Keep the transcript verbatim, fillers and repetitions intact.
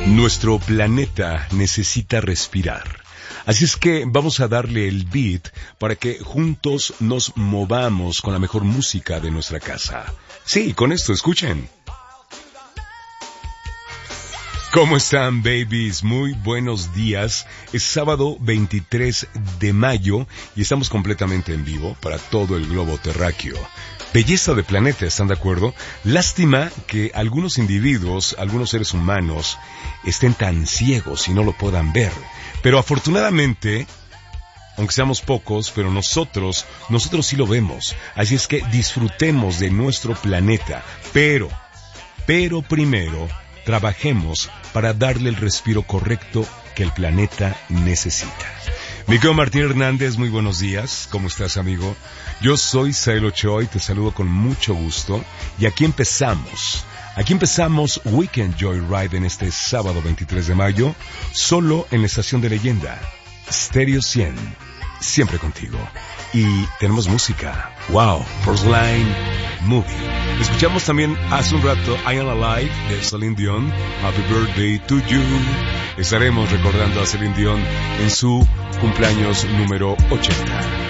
Nuestro planeta necesita respirar. Así es que vamos a darle el beat para que juntos nos movamos con la mejor música de nuestra casa. Sí, con esto, escuchen. ¿Cómo están, babies? Muy buenos días. Es sábado veintitrés de mayo y estamos completamente en vivo para todo el globo terráqueo. Belleza de planeta, ¿están de acuerdo? Lástima que algunos individuos, algunos seres humanos, estén tan ciegos y no lo puedan ver. Pero afortunadamente, aunque seamos pocos, pero nosotros, nosotros sí lo vemos. Así es que disfrutemos de nuestro planeta. Pero, pero primero, trabajemos para darle el respiro correcto que el planeta necesita. Mi querido Martín Hernández, muy buenos días. ¿Cómo estás, amigo? Yo soy Sael Ochoa y te saludo con mucho gusto. Y aquí empezamos. Aquí empezamos Weekend Joyride en este sábado veintitrés de mayo, solo en la estación de leyenda, Stereo cien, siempre contigo. Y tenemos música. Wow, First Line Movie. Escuchamos también hace un rato I Am Alive de Celine Dion, Happy Birthday to You. Estaremos recordando a Celine Dion en su cumpleaños número ochenta.